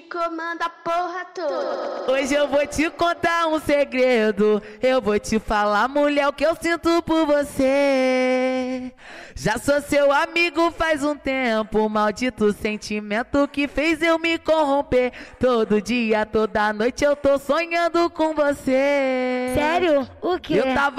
comanda a porra toda. Hoje eu vou te contar um segredo. Eu vou te falar, mulher, o que eu sinto por você. Já sou seu amigo faz um tempo. Maldito sentimento que fez eu me corromper. Todo dia, toda noite eu tô sonhando com você. Sério? O quê? Eu tava